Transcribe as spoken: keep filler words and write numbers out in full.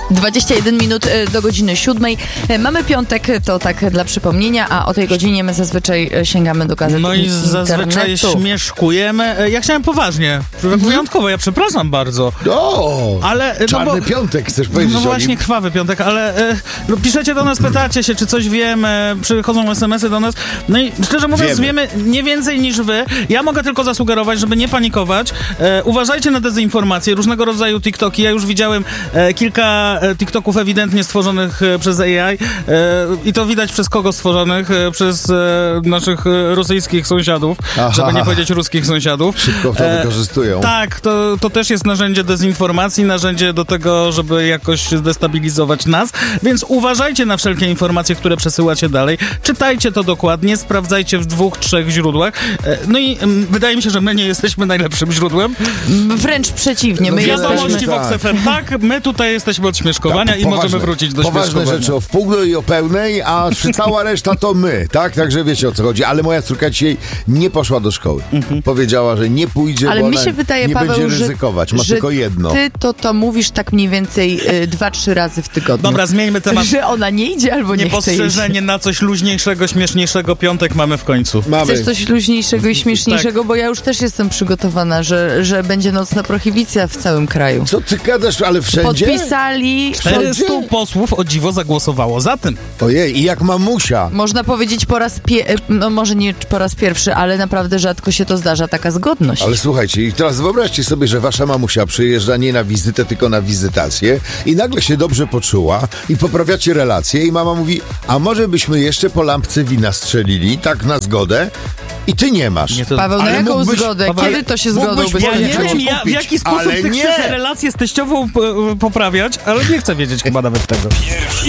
dwadzieścia jeden minut do godziny siódmej. Mamy piątek, to tak dla przypomnienia, a o tej godzinie my zazwyczaj sięgamy do gazet No i internetu. zazwyczaj śmieszkujemy. Ja chciałem poważnie, mhm. wyjątkowo, ja przepraszam bardzo. O, ale, czarny no bo, piątek, chcesz powiedzieć No o właśnie, nim? krwawy piątek, ale e, no, piszecie do nas, pytacie się, czy coś wiemy, przychodzą es em esy do nas. No i szczerze mówiąc, wiemy. wiemy nie więcej niż wy. Ja mogę tylko zasugerować, żeby nie panikować. E, uważajcie na dezinformacje, różnego rodzaju TikToki. Ja już widziałem e, kilka e, TikToków ewidentnie stworzonych e, przez A I e, i to widać przez kogo stworzonych? E, przez e, naszych e, rosyjskich sąsiadów, Aha. żeby nie powiedzieć ruskich sąsiadów. Szybko to e, wykorzystują. Tak, to, to też jest narzędzie dezinformacji, narzędzie do tego, żeby jakoś zdestabilizować nas, więc uważajcie na wszelkie informacje, które przesyłacie dalej. Czytajcie to dokładnie, sprawdzajcie w dwóch, trzech źródłach. E, no i m, wydaje mi się, że my nie jesteśmy najlepszym źródłem. Wręcz przeciwnie. My My Wiadomości jesteśmy... w Vox F M, tak, my tutaj jesteśmy od śmieszkowania tak, i poważne, możemy wrócić do poważne śmieszkowania. rzeczy o wpół i o pełnej, a cała reszta to my, tak? Także wiecie, o co chodzi. Ale moja córka dzisiaj nie poszła do szkoły. Mhm. Powiedziała, że nie pójdzie, Ale bo mi ona się wydaje, nie Paweł, będzie że, ryzykować. Ma że tylko jedno. Ty to to mówisz tak mniej więcej y, dwa, trzy razy w tygodniu. Dobra, zmieńmy temat. Że ona nie idzie albo nie chce iść. Niepostrzeżenie na coś luźniejszego, śmieszniejszego. Piątek mamy w końcu. Mamy. Chcesz coś luźniejszego i śmieszniejszego, tak. Bo ja już też jestem przygotowana, że, że będzie nocna prohibicja w całym kraju. Co ty gadasz, ale wszędzie? Podpisali... czterystu posłów o dziwo zagłosowało za tym. Ojej, i jak mamusia. Można powiedzieć po raz pie... no może nie po raz pierwszy, ale naprawdę rzadko się to zdarza, taka zgodność. Ale słuchajcie, i teraz wyobraźcie sobie, że wasza mamusia przyjeżdża nie na wizytę, tylko na wizytację i nagle się dobrze poczuła i poprawiacie relacje i mama mówi, a może byśmy jeszcze po lampce wina strzelili, tak na zgodę? I ty nie masz. Nie, to... Paweł, na jaką mógłbyś... zgodę? Paweł, Kiedy to się zgodą mógłbyś bez Ja nie powiedzieć, wiem, ja, w jaki sposób ale ty nie. chcesz relację z teściową p- poprawiać, ale nie chcę wiedzieć chyba nawet tego.